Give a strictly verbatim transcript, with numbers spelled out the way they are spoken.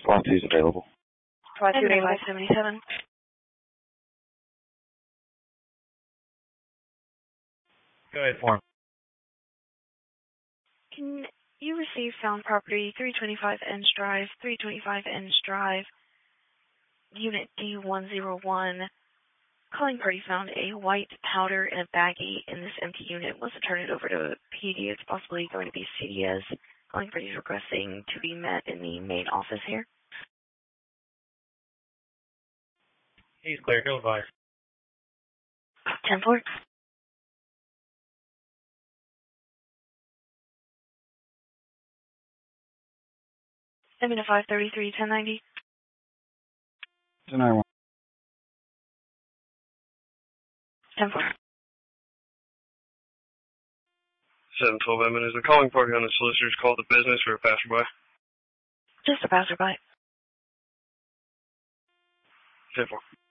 Flight two is available. Flight two eighty-five seventy-seven. Go ahead, form. Can you receive found property three twenty-five Enns Drive, three twenty-five Enns Drive, Unit D one oh one. Calling party found a white powder in a baggie in this empty unit. Wants to turn it over to P D. It's possibly going to be C D S. Calling party is requesting to be met in the main office here. He's clear. Go advise. ten four. I'm in a five thirty-three ten ninety. ten ninety-one. ten four. seven twelve Edmund, is the calling party on the solicitor's call to business or a passerby? Just a passerby. ten four.